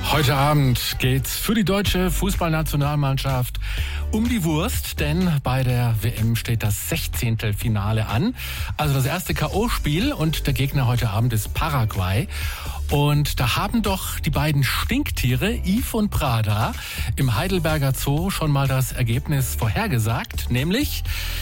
Heute Abend geht's für die deutsche Fußballnationalmannschaft um die Wurst, denn bei der WM steht das 16. Finale an. Also das erste K.O.-Spiel und der Gegner heute Abend ist Paraguay. Und da haben doch die beiden Stinktiere, Yves und Prada, im Heidelberger Zoo schon mal das Ergebnis vorhergesagt, nämlich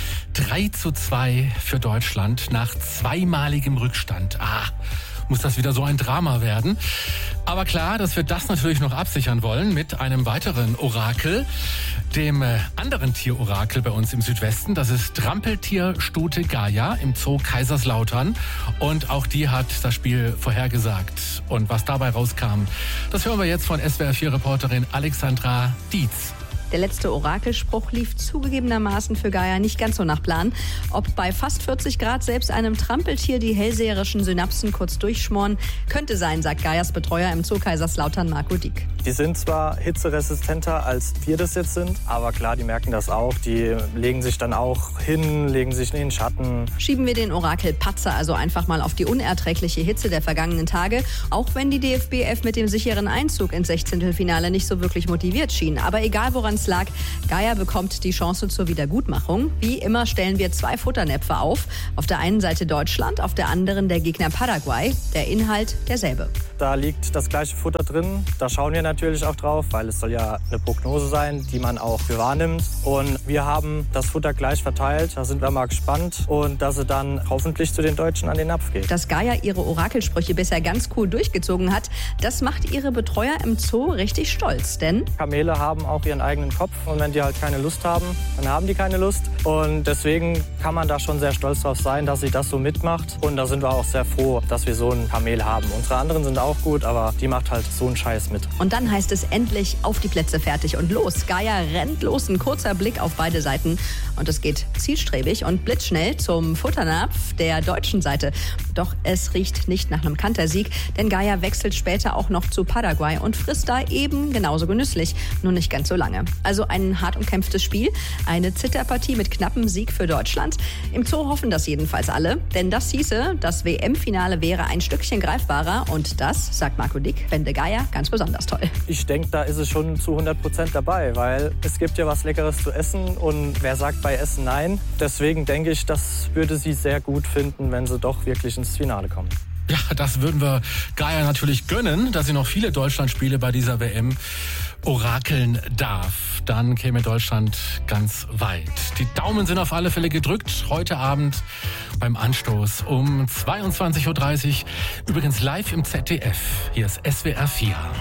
3:2 für Deutschland nach zweimaligem Rückstand. Muss das wieder so ein Drama werden. Aber klar, dass wir das natürlich noch absichern wollen mit einem weiteren Orakel, dem anderen Tierorakel bei uns im Südwesten. Das ist Trampeltierstute Gaia im Zoo Kaiserslautern. Und auch die hat das Spiel vorhergesagt. Und was dabei rauskam, das hören wir jetzt von SWR4-Reporterin Alexandra Dietz. Der letzte Orakelspruch lief zugegebenermaßen für Gaia nicht ganz so nach Plan. Ob bei fast 40 Grad selbst einem Trampeltier die hellseherischen Synapsen kurz durchschmoren, könnte sein, sagt Gaias Betreuer im Zoo Kaiserslautern, Marco Dieck. Die sind zwar hitzeresistenter, als wir das jetzt sind, aber klar, die merken das auch. Die legen sich dann auch hin, legen sich in den Schatten. Schieben wir den Orakelpatzer also einfach mal auf die unerträgliche Hitze der vergangenen Tage, auch wenn die DFB 11 mit dem sicheren Einzug ins 16. Finale nicht so wirklich motiviert schien. Aber egal, woran es lag, Gaia bekommt die Chance zur Wiedergutmachung. Wie immer stellen wir 2 Futternäpfe auf. Auf der einen Seite Deutschland, auf der anderen der Gegner Paraguay. Der Inhalt derselbe. Da liegt das gleiche Futter drin. Da schauen wir natürlich auch drauf, weil es soll ja eine Prognose sein, die man auch für wahrnimmt. Und wir haben das Futter gleich verteilt. Da sind wir mal gespannt. Und dass sie dann hoffentlich zu den Deutschen an den Napf geht. Dass Gaia ihre Orakelsprüche bisher ganz cool durchgezogen hat, das macht ihre Betreuer im Zoo richtig stolz. Denn Kamele haben auch ihren eigenen Kopf. Und wenn die halt keine Lust haben, dann haben die keine Lust. Und deswegen kann man da schon sehr stolz drauf sein, dass sie das so mitmacht. Und da sind wir auch sehr froh, dass wir so ein Kamel haben. Unsere anderen sind auch gut, aber die macht halt so einen Scheiß mit. Und dann heißt es endlich auf die Plätze, fertig und los. Gaia rennt los, ein kurzer Blick auf beide Seiten. Und es geht zielstrebig und blitzschnell zum Futternapf der deutschen Seite. Doch es riecht nicht nach einem Kantersieg, denn Gaia wechselt später auch noch zu Paraguay und frisst da eben genauso genüsslich, nur nicht ganz so lange. Also ein hart umkämpftes Spiel, eine Zitterpartie mit knappem Sieg für Deutschland. Im Zoo hoffen das jedenfalls alle, denn das hieße, das WM-Finale wäre ein Stückchen greifbarer und das, sagt Marco Dieck, fände Gaia ganz besonders toll. Ich denke, da ist es schon zu 100% dabei, weil es gibt ja was Leckeres zu essen und wer sagt bei Essen nein? Deswegen denke ich, das würde sie sehr gut finden, wenn sie doch wirklich ins Finale kommen. Ja, das würden wir Gaia natürlich gönnen, dass sie noch viele Deutschlandspiele bei dieser WM orakeln darf. Dann käme Deutschland ganz weit. Die Daumen sind auf alle Fälle gedrückt. Heute Abend beim Anstoß um 22:30 Uhr. Übrigens live im ZDF. Hier ist SWR 4.